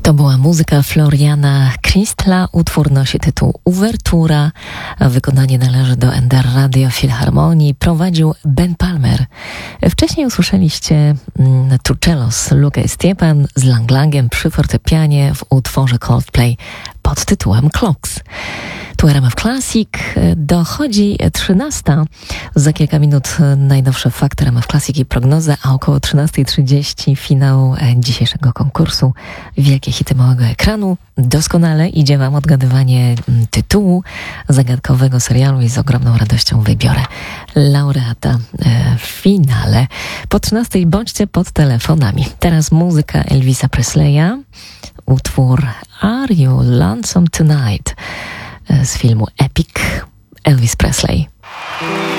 To była muzyka Floriana Kristla, utwór nosi tytuł Uwertura, wykonanie należy do Endar Radio Filharmonii, prowadził Ben Palmer. Wcześniej usłyszeliście Truchellos Luke Stiepan z Lang Langiem przy fortepianie w utworze Coldplay pod tytułem Clocks. Tu RMF Classic, dochodzi 13. Za kilka minut najnowsze fakty RMF Classic i prognoza, a około 13:30 finał dzisiejszego konkursu Wielkie hity małego ekranu. Doskonale idzie Wam odgadywanie tytułu zagadkowego serialu i z ogromną radością wybiorę laureata w finale. Po 13:00 bądźcie pod telefonami. Teraz muzyka Elvisa Presleya, utwór Are You Lonesome Tonight z filmu Epic, Elvis Presley.